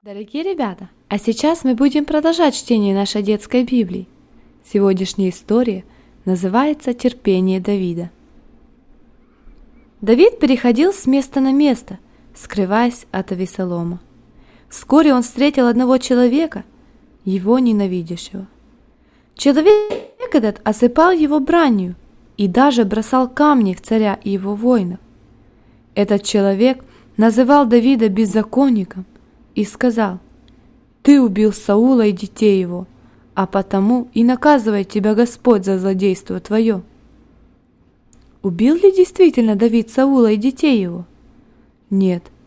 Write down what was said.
Дорогие ребята, а сейчас мы будем продолжать чтение нашей детской Библии. Сегодняшняя история называется «Терпение Давида». Давид переходил с места на место, скрываясь от Авесолома. Вскоре он встретил одного человека, его ненавидящего. Человек этот осыпал его бранью и даже бросал камни в царя и его воинов. Этот человек называл Давида беззаконником и сказал: «Ты убил Саула и детей его, а потому и наказывает тебя Господь за злодейство твое». Убил ли действительно Давид Саула и детей его? Нет,